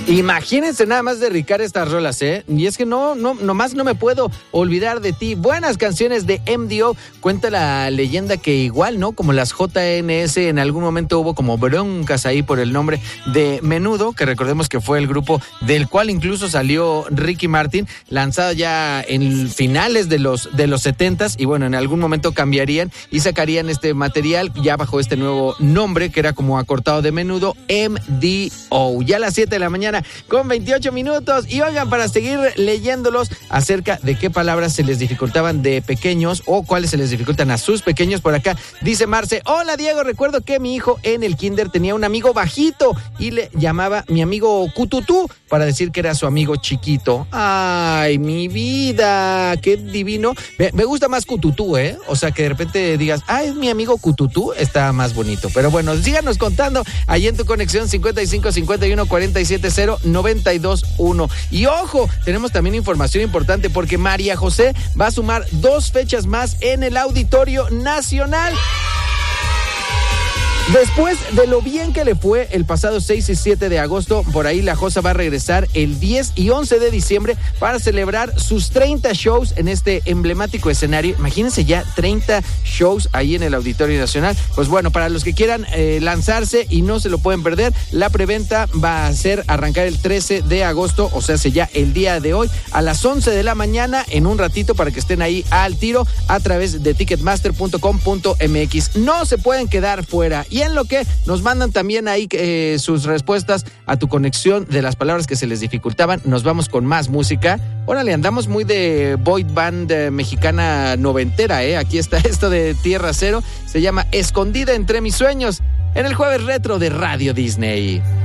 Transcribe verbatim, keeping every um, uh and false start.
Imagínense nada más dedicar estas rolas, ¿eh? Y es que no, no, nomás no me puedo olvidar de ti. Buenas canciones de M D O. Cuenta la leyenda que igual, ¿no? Como las J N S, en algún momento hubo como broncas ahí por el nombre de Menudo, que recordemos que fue el grupo del cual incluso salió Ricky Martin, lanzado ya en finales de los, de los setentas, y bueno, en algún momento cambiarían y sacarían este material ya bajo este nuevo nombre, que era como acortado de Menudo, M D O. Ya a las siete de la mañana con veintiocho minutos, y oigan, para seguir leyéndolos acerca de qué palabras se les dificultaban de pequeños o cuáles se les dificultan a sus pequeños, por acá dice Marce: hola Diego, recuerdo que mi hijo en el kinder tenía un amigo bajito y le llamaba mi amigo Cututú para decir que era su amigo chiquito. Ay, mi vida, qué divino. Me, me gusta más Cututú, ¿eh? O sea, que de repente digas, ah, es mi amigo Cututú, está más bonito. Pero bueno, síganos contando ahí en tu conexión cincuenta y cinco cincuenta y uno cuarenta y siete cero noventa y dos uno. Y ojo, tenemos también información importante porque María José va a sumar dos fechas más en el Auditorio Nacional. Después de lo bien que le fue el pasado seis y siete de agosto, por ahí la Josa va a regresar el diez y once de diciembre para celebrar sus treinta shows en este emblemático escenario. Imagínense ya treinta shows ahí en el Auditorio Nacional. Pues bueno, para los que quieran eh, lanzarse y no se lo pueden perder, la preventa va a ser arrancar el trece de agosto, o sea, ya el día de hoy, a las once de la mañana, en un ratito, para que estén ahí al tiro a través de ticketmaster punto com punto m x. No se pueden quedar fuera. Y en lo que nos mandan también ahí eh, sus respuestas a tu conexión de las palabras que se les dificultaban, nos vamos con más música. Órale, andamos muy de boy band eh, mexicana noventera, ¿eh? Aquí está esto de Tierra Cero, se llama Escondida entre mis sueños, en el Jueves Retro de Radio Disney.